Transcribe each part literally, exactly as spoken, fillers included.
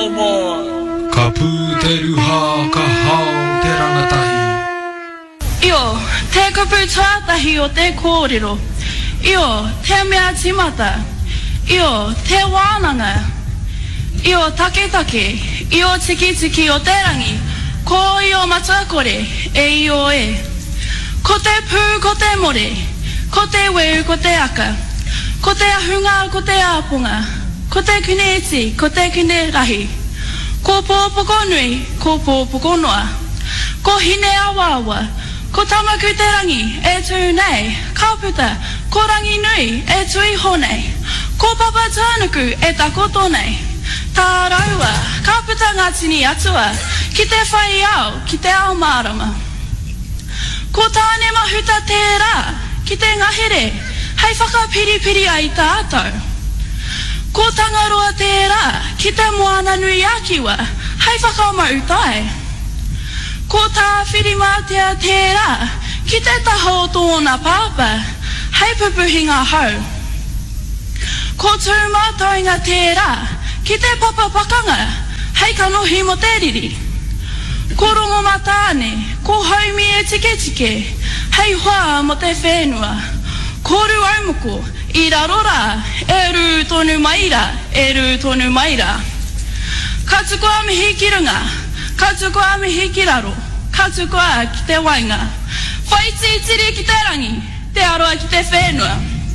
mo ka pūteru hā ka hao te rangatahi. Io, te kupu tuatahi o te kōrero. Io, te mea timata. Io, te wānanga. Io, take take. Io, tiki tiki o te rangi. Ko io matakore, e io e. Ko te pū, ko te more. Ko te weu, ko te aka. Ko te ahunga, ko te apunga. Ko te kuneti, ko te kune rahi. Ko pōpoko nui, ko pōpoko noa. Ko hine awawa. Ko tamaku te rangi, e tū nei. Ka puta, ko rangi nui, e tui honei. Ko papa tānuku, e takoto nei. Tā raua, ka puta ngā tini atua. Ki te whai au, ki te ao marama. Ko tāne mahuta te rā, ki te ngahere. Hei whakapiripiri ai tātou. Ko tangaroa te rā, ki te moana nui akiwa. Hei whakamautai. Ko tā whirimātea te rā, ki te taho tōna pāpa. Hei pupuhinga hau. Ko tūmātainga te rā, ki te papapakanga. Hei kanohi mo te riri. Ko rongo matāne, ko haumi e tike tike. Hei hoa mo te whenua. Ko ru aumoko, i raro rā, e ru tonu maira, e ru tonu maira. Ka tukua mihi ki runga, ka tukua mihi ki raro, ka tukua ki te wainga. Whai titiri ki te rangi, te aroa ki te whenua.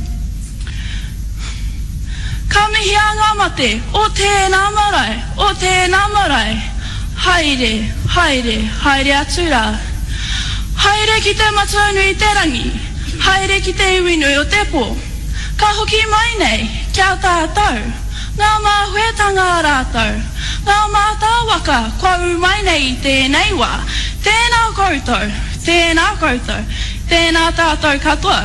Ka mihi a ngā mate, o tēnā marae, o tēnā marae. Haere, haere, haere atu rā. Haere ki te matanui te rangi, haere ki te iwinui o te pō. Ka hoki mai nei, kia tātou. Ngā māhuetanga rātou. Ngā mātāwaka, kua u mai nei i tēnei wā. Tēnā koutou, tēnā koutou, tēnā tātou katoa.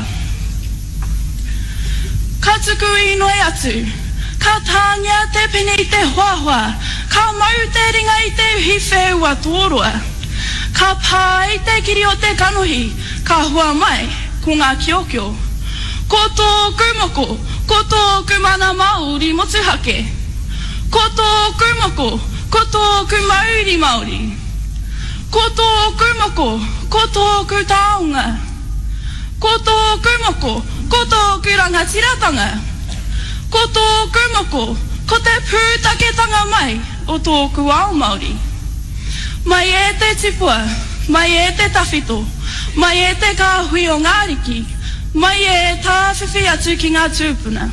Ka tuku i noi atu, ka tāngia te pini i te hoahua, ka mau te ringa i te uhi whewua tōroa. Ka pā i te kiri o te kanohi, ka hua mai, ko ngā kiokio. Ko tōku moko, ko tōku mana Māori motuhake. Ko tōku moko, ko tōku Māori Māori. Ko tōku moko, ko tōku taonga. Ko tōku moko, ko tōku rangatiratanga. Ko tōku moko, ko te pūtaketanga mai o tōku ao Māori. Mai e te tipua, mai e te tawhito, mai e te kāhui o ngāriki, mai e tā whiwhi atu ki ngā tūpuna.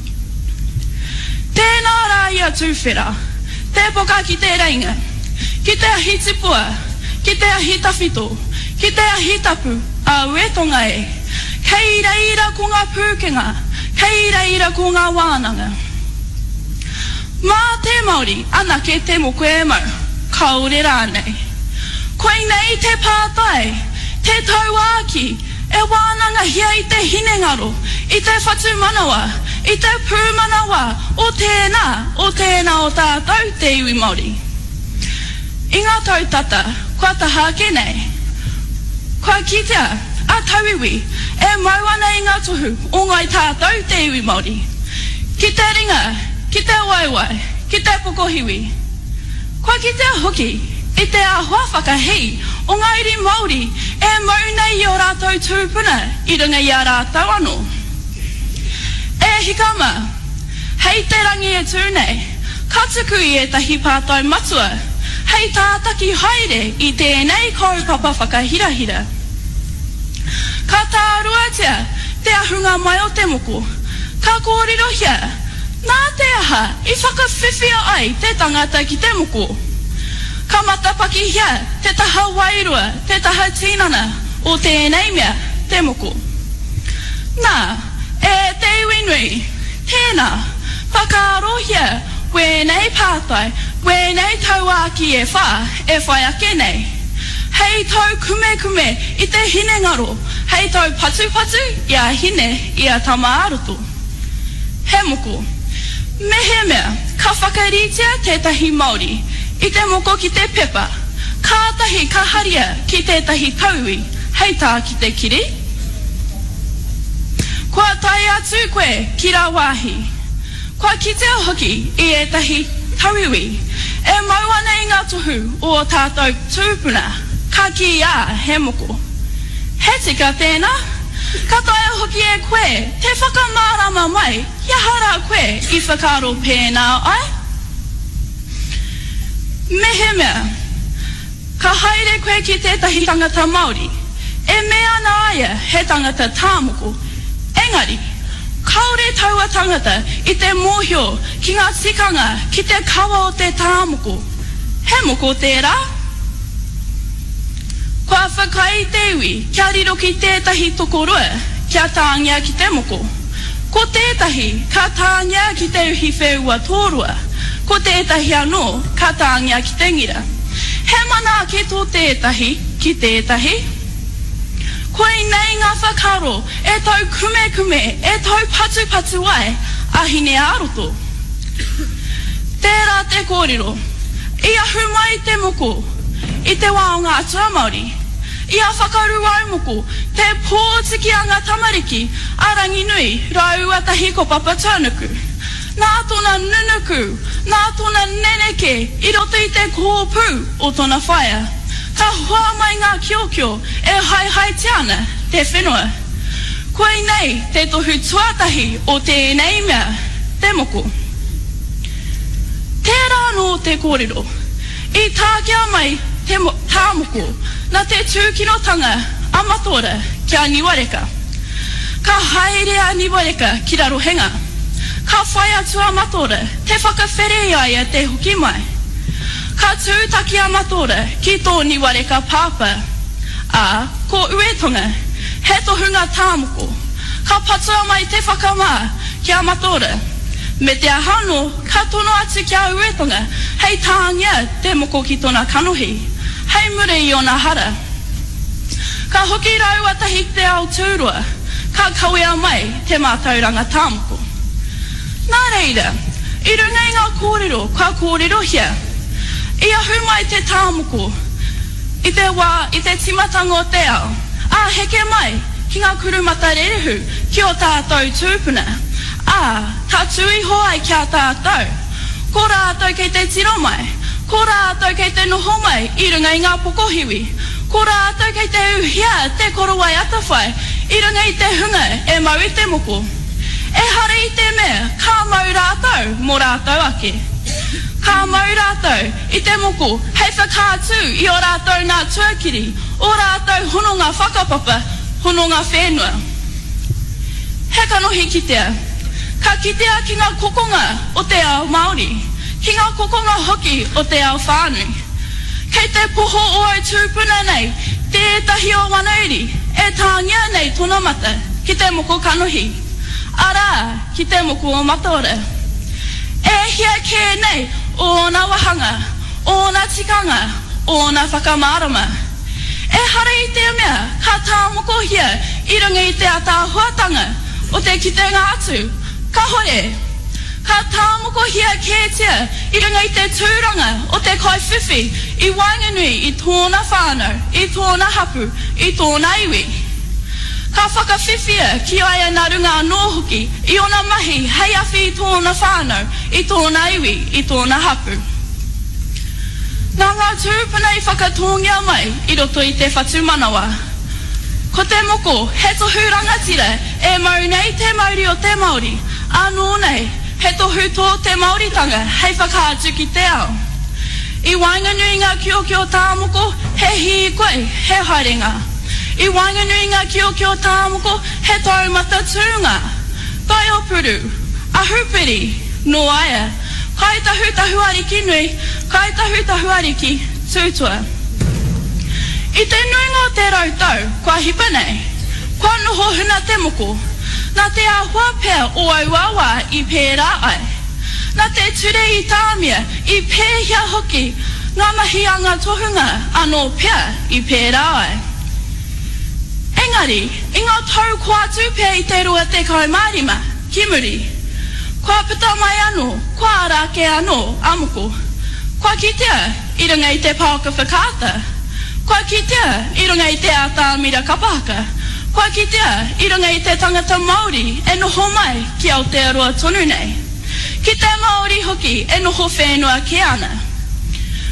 Tēnā rā ia tūwhera, te poka ki te reinga, ki te ahi tipua, ki te ahi tawhito, ki te ahi tapu, a uetonga e. Kei reira ko ngā pūkenga, kei reira ko ngā wānanga. Mā te Māori, ana ke te moko e mau, kaore rānei. Koe nei te pātai, te tauāki, e wānanga hia i te hinengaro, i te whatu manawa, i te pū manawa, o tēnā, o tēnā o tātou te iwi Māori. I ngā tautata, kua taha ke nei. Kua kitea, a tauiwi, e mauana i ngā tohu, o ngai tātou te iwi Māori. Ki te ringa, ki te waiwai, ki te pokohiwi. Kua kitea hoki, i te ahoa whakahei, o ngā iri Māori, e maunei o rātou tūpuna, i runga i a rātou anō. E hikama, hei te rangi e tūnei, ka tuku i e tahi pātai matua, hei tātaki haere i tēnei kaupapa whakahirahira. Ka tāruatia, te ahunga mai o te moko, ka kōrirohia, nā te aha, i whakawhiwhia ai te tangata ki te moko. Ka matapaki hia, te taha wairua, te taha tinana, o tēnei mea, te moko. Nā, e te iwinui, tēnā, whakarohia, wēnei pātai, wēnei tauāki e whā, e whai ake nei. Hei tau kume kume, i te hinengaro, hei tau patu patu, i a hine, i a tama aroto. He moko. Mehe mea, ka whakaritia tētahi Māori, i te moko ki te pepa, kātahi ka haria ki tētahi tauwi, hei tā ki te kiri. Kua tai atu koe ki rā wāhi, kua kitea hoki i etahi tauiwi, E maua nei ngā tuhu o tātou tūpuna, ka ki a he moko. He tika tēnā, katoa hoki e koe, te whakamārama mai, iahara koe i whakaro pēnā ai. Mehe mea, ka haere koe ki tētahi tangata Māori, e mea na aia he tangata tāmoko. Engari, kaore taua tangata i te mōhio ki ngā tikanga ki te kawa o te tāmoko. He moko tērā. Kua whakai te iwi, kia riro ki tētahi tokorua, kia tāngia ki te moko. Ko tētahi, ka tāngia ki te uhi whewua tōrua. Ko tētahi anō, ka tāngia ki te ngira. He mana ke tō tētahi, ki tētahi. Koe nei ngā whakaro, e tau kume kume, e tau patu patu ai, ahine aroto. Tērā te kōrero, i ahu mai te moko, i te wā o ngā atua Māori. I a whakaru ai moko, te pōtiki a ngā tamariki, arangi nui, rau atahi ko papa tānuku. Nā tōna nunuku, nā tōna neneke, i roto i te kōpū o tōna whaia. Ka hoa mai ngā kiokio, e hai hai tiana, te whenua. Koe nei, te tohu tuatahi o tēnei mea, te moko. Tērā no te kōrero, i tākia mai te tāmoko, na te tūkinotanga amatora kia niwareka. Ka haere a niwareka ki rarohenga. Ka whai atu amatora, te whakawhere ai te hoki mai. Ka tūtaki amatora ki tō niwareka pāpa. A, ko uetonga, he tohunga tāmoko. Ka patua mai te whakamā ki amatora. Me te ahano, ka tono atu ki a uetonga, hei tāngia te moko ki tōna kanohi. Hei mure i ona hara. Ka hoki rau atahi te ao tūrua, ka kawea mai te mātauranga tāmoko. Nā reira, i runga i ngā kōrero, ka kōrero hia. I ahu mai te tāmoko, i te wā, i te timatanga o te ao. A heke mai, ki ngā kurumata rerehu, ki o tātou tūpuna. A, ka tui hoai kia tātou. Ko rātou kei te tiro mai, ko rātou kei te noho mai, i runga i ngā pokohiwi. Ko rātou kei te uhia, te korowai atawhai, i runga i te hunga, e mau i te moko. E hare i te mea, ka mau rātou, mō rātou ake. Ka mau rātou, i te moko, hei whakātū i o rātou ngā tuakiri, o rātou hono ngā whakapapa, hono ngā whenua. He kanohi kitea, ka kitea ki ngā kokonga o te ao Māori, ki ngā kokonga hoki o te ao whānui. Kei te poho o au tūpuna nei, tētahi o wanauri, e tāngia nei tōna mata, ki te moko kanohi. Arā, ki te moko o matora. E hia kē nei, o nā wahanga, o nā tikanga, o nā whakamārama. E hara i te mea, ka tā moko hia, i runga i te ata huatanga, o te kitenga atu. Ka hore, ka tā moko hia kētia, i runga i te tūranga, o te kaiwhiwhi, i wainganui, i tōna whānau, i tōna hapu, i tōna iwi. Ka whakawhiwhia ki aia nā runga anō hoki, i ona mahi, hei awhi i tōna whānau, i tōna iwi, i tōna hapu. Nā ngā tūpuna i whakatongia mai, i roto i te whatu manawa. Ko te moko, he tohu rangatira, e mau nei te mauri o te Māori, anō nei, he tohu tō te Māoritanga, hei whakaatu ki te ao. I wainganui ngā kiokio tāmoko, he hi koe, he haerenga. I wainganui ngā kiokio tāmoko, he taumata tūnga. Tai opuru, ahupiri, no aia, kai tahu tahu ariki nui, kai tahu tahu ariki, tūtua. I te nuinga o te rautau, kua hipa nei, kua noho huna te moko, nā te ahua pēr o au awa i pērā ai. Nā te ture i tāmia, i pēhia hoki, ngā mahi a ngā tohunga anō pēr i pērā ai. Engari, i ngā tau kua tūpea i te rua te kaumārima, ki muri. Kua pita mai anō, kua rāke anō, amoko. Kua kitea, i runga i te pāka whakāta. Kua kitea, i runga i te ata mira kapaka. Kua kitea, i runga i te tangata Māori, e noho mai ki Aotearoa tonu nei. Ki te Māori hoki, e noho whenua ki ana.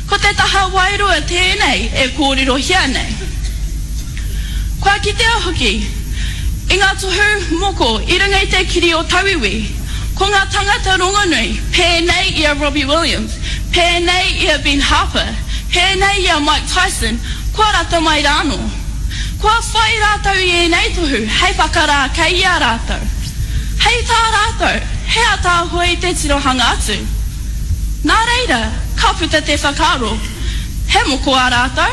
Ko te taha wairua tēnei e kōrero hia nei. Kua kitea hoki, i ngā tohu moko i runga i te kiri o Tawiwi, ko ngā tangata rongonui, pēnei ia Robbie Williams, pēnei ia Ben Harper, pēnei ia Mike Tyson, kua rata mai rāno. Kua whai rātau i e nei tohu, hei whakarā kei ia rātau. Hei tā rātau, hea tā hoi te tirohanga atu. Nā reira, ka puta te whakaro, he moko a rātau.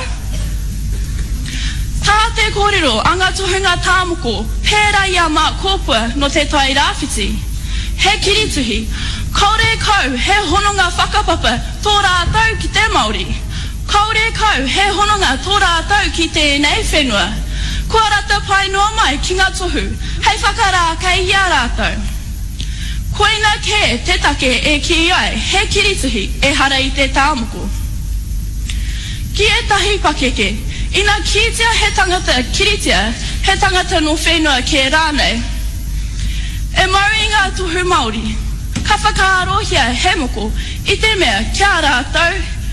Tā te kōrero, a ngā tohunga tāmoko, pēra ia mā kōpua no te tai rāwhiti. He kirituhi, kaore kau he hononga whakapapa tō rātau ki te Māori. Kaore kau he hononga tō rātau ki tēnei whenua. Kua rata pai noa mai ki ngā tohu, hei whakarā kei ia rātau. Koina ke te take e ki ai, he kirituhi e hara i te tāmoko. Ki e tahi pakeke, ina kitia he tangata kiritia, he tangata no whenua ke rānei. E mau i ngā tohu Māori, ka whakaarohia he moko i te mea kia rātau,